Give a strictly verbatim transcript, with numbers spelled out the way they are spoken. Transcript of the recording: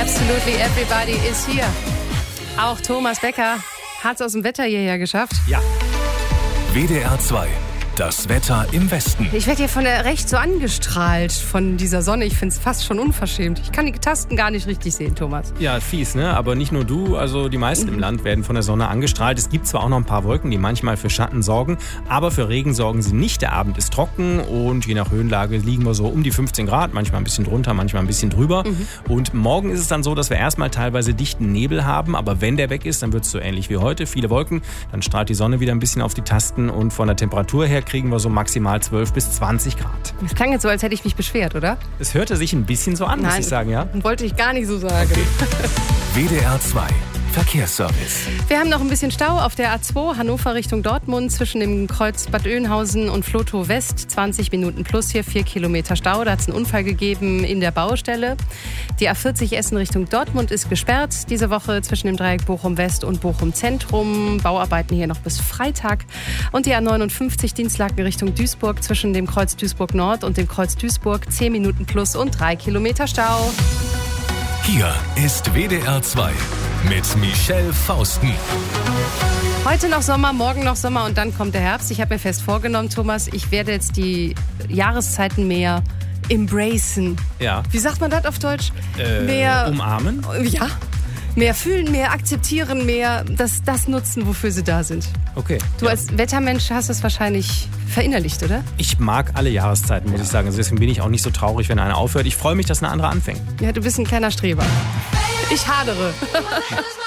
Absolutely everybody is here. Auch Thomas Becker hat es aus dem Wetter hierher geschafft. Ja. W D R zwei. Das Wetter im Westen. Ich werde hier von der rechts so angestrahlt von dieser Sonne. Ich finde es fast schon unverschämt. Ich kann die Tasten gar nicht richtig sehen, Thomas. Ja, fies, ne? Aber nicht nur du, also die meisten mhm. im Land werden von der Sonne angestrahlt. Es gibt zwar auch noch ein paar Wolken, die manchmal für Schatten sorgen, aber für Regen sorgen sie nicht. Der Abend ist trocken und je nach Höhenlage liegen wir so um die fünfzehn Grad, manchmal ein bisschen drunter, manchmal ein bisschen drüber. Mhm. Und morgen ist es dann so, dass wir erstmal teilweise dichten Nebel haben, aber wenn der weg ist, dann wird es so ähnlich wie heute. Viele Wolken, dann strahlt die Sonne wieder ein bisschen auf die Tasten und von der Temperatur her kriegen wir so maximal zwölf bis zwanzig Grad. Das klang jetzt so, als hätte ich mich beschwert, oder? Es hörte sich ein bisschen so an, Nein, muss ich sagen, ja? Wollte ich gar nicht so sagen. Okay. W D R zwei. Verkehrsservice. Wir haben noch ein bisschen Stau auf der A zwei Hannover Richtung Dortmund zwischen dem Kreuz Bad Oeynhausen und Flotow West. zwanzig Minuten plus hier, vier Kilometer Stau. Da hat es einen Unfall gegeben in der Baustelle. Die A vierzig Essen Richtung Dortmund ist gesperrt. Diese Woche zwischen dem Dreieck Bochum West und Bochum Zentrum. Bauarbeiten hier noch bis Freitag. Und die A neunundfünfzig Dienstlaken Richtung Duisburg zwischen dem Kreuz Duisburg Nord und dem Kreuz Duisburg. zehn Minuten plus und drei Kilometer Stau. Hier ist W D R zwei mit Michelle Fausten. Heute noch Sommer, morgen noch Sommer und dann kommt der Herbst. Ich habe mir fest vorgenommen, Thomas, ich werde jetzt die Jahreszeiten mehr embracen. Ja. Wie sagt man das auf Deutsch? Äh, mehr umarmen? Ja. Mehr fühlen, mehr akzeptieren, mehr das, das nutzen, wofür sie da sind. Okay. Du ja. als Wettermensch hast das wahrscheinlich verinnerlicht, oder? Ich mag alle Jahreszeiten, muss ich sagen. Also deswegen bin ich auch nicht so traurig, wenn eine aufhört. Ich freue mich, dass eine andere anfängt. Ja, du bist ein kleiner Streber. Ich hadere.